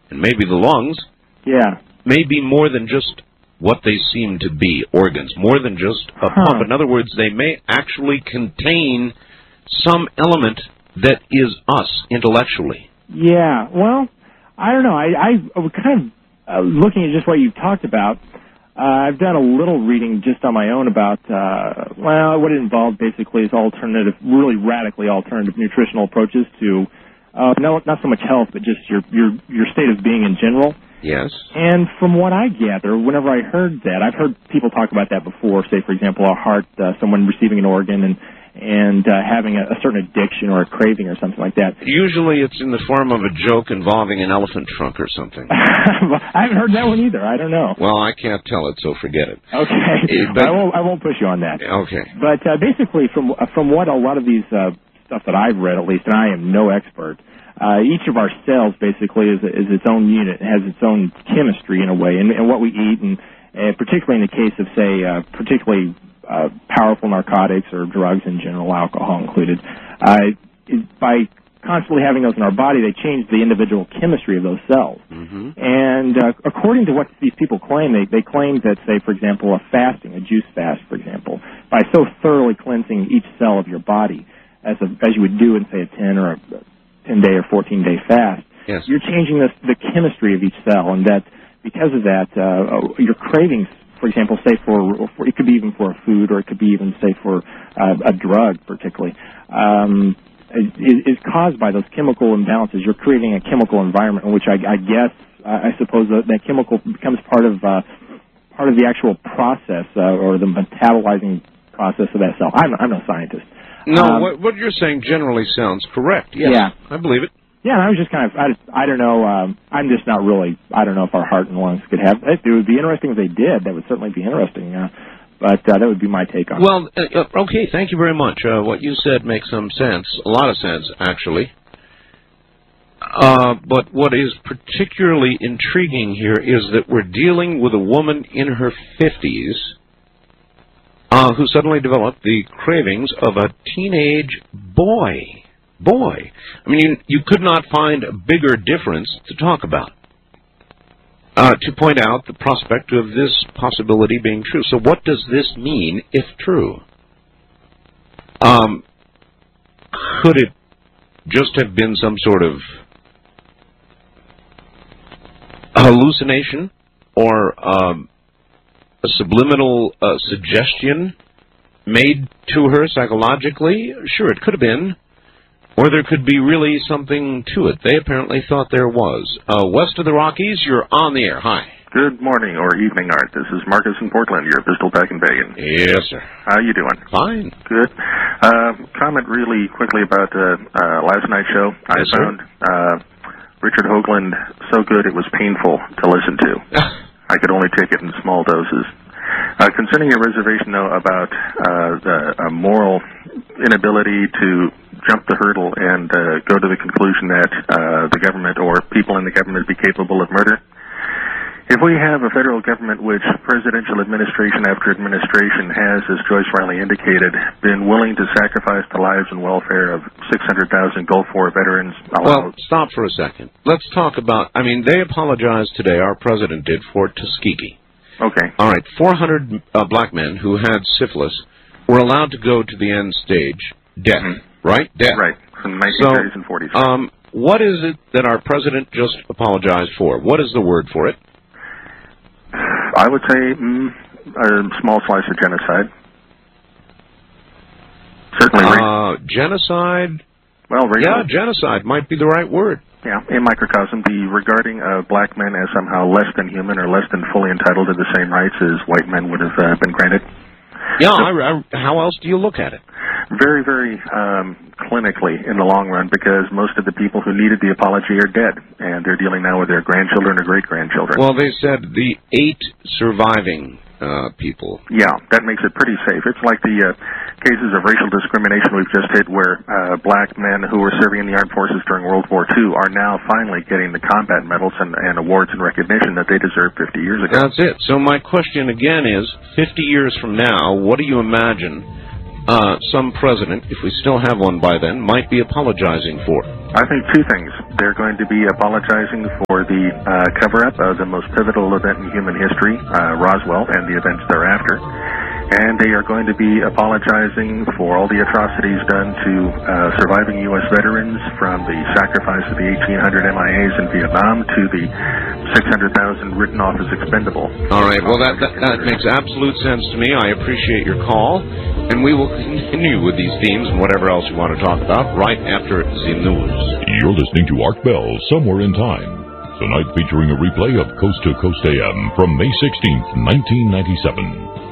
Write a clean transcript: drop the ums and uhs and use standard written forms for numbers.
and maybe the lungs, may be more than just what they seem to be, organs, more than just a pump. In other words, they may actually contain some element that is us intellectually. Yeah, well, I don't know. I was kind of looking at just what you talked about. I've done a little reading just on my own about, what it involved basically is alternative, really radically alternative nutritional approaches to, not so much health, but just your state of being in general. Yes. And from what I gather, whenever I heard that, I've heard people talk about that before, say, for example, a heart, someone receiving an organ and having a certain addiction or a craving or something like that. Usually it's in the form of a joke involving an elephant trunk or something. I haven't heard that one either. I don't know. Well, I can't tell it, so forget it. Okay. But I won't push you on that. Okay. But basically, from what a lot of these stuff that I've read, at least, and I am no expert, each of our cells basically is its own unit. It has its own chemistry in a way, and what we eat, and particularly in the case of, say, particularly powerful narcotics or drugs in general, alcohol included, by constantly having those in our body, they change the individual chemistry of those cells. Mm-hmm. And according to what these people claim, they claim that, say, for example, a juice fast, for example, by so thoroughly cleansing each cell of your body, as you would do in, say, a 10 or a 10-day or 14-day fast, yes, you're changing the chemistry of each cell, and that because of that, your cravings, for example, say for it could be even for a food, or it could be even, say, for a drug, particularly, is caused by those chemical imbalances. You're creating a chemical environment in which I suppose that chemical becomes part of the actual process or the metabolizing process of that cell. I'm no scientist. No, what you're saying generally sounds correct. Yes, yeah, I believe it. Yeah, I was just kind of, I don't know, I'm just not really, I don't know if our heart and lungs could have, it would be interesting if they did. That would certainly be interesting, but that would be my take on it. Well, okay, thank you very much. What you said makes some sense, a lot of sense, actually. But what is particularly intriguing here is that we're dealing with a woman in her 50s who suddenly developed the cravings of a teenage boy. I mean, you could not find a bigger difference to talk about, to point out the prospect of this possibility being true. So what does this mean, if true? Could it just have been some sort of hallucination or a subliminal suggestion made to her psychologically? Sure, it could have been. Or there could be really something to it. They apparently thought there was. West of the Rockies, you're on the air. Hi. Good morning or evening, Art. This is Marcus in Portland, your pistol back in Vegas. Yes, sir. How you doing? Fine. Good. Comment really quickly about last night's show. Yes, I found Richard Hoagland so good it was painful to listen to. I could only take it in small doses. Concerning your reservation, though, about the moral inability to jump the hurdle and go to the conclusion that the government or people in the government be capable of murder. If we have a federal government which presidential administration after administration has, as Joyce Riley indicated, been willing to sacrifice the lives and welfare of 600,000 Gulf War veterans. Well, stop for a second. Let's talk about, they apologized today, our president did, for Tuskegee. Okay. All right, 400 black men who had syphilis were allowed to go to the end stage, death, right? Death. Right, from the 1930s and 40s. What is it that our president just apologized for? What is the word for it? I would say a small slice of genocide. Certainly. Genocide? Well, yeah, genocide might be the right word. Yeah, in microcosm, the regarding black men as somehow less than human or less than fully entitled to the same rights as white men would have been granted. Yeah, how else do you look at it? Very, very clinically in the long run, because most of the people who needed the apology are dead, and they're dealing now with their grandchildren or great-grandchildren. Well, they said the 8 surviving people. Yeah, that makes it pretty safe. It's like the cases of racial discrimination we've just hit, where black men who were serving in the armed forces during World War II are now finally getting the combat medals and awards and recognition that they deserved 50 years ago. That's it. So my question again is, 50 years from now, what do you imagine some president, if we still have one by then, might be apologizing for? I think two things. They're going to be apologizing for the cover-up of the most pivotal event in human history, Roswell, and the events thereafter. And they are going to be apologizing for all the atrocities done to surviving U.S. veterans, from the sacrifice of the 1,800 MIAs in Vietnam to the 600,000 written off as expendable. All right. Well, that makes absolute sense to me. I appreciate your call, and we will continue with these themes and whatever else you want to talk about right after the news. You're listening to Art Bell, Somewhere in Time. Tonight featuring a replay of Coast to Coast AM from May 16th, 1997.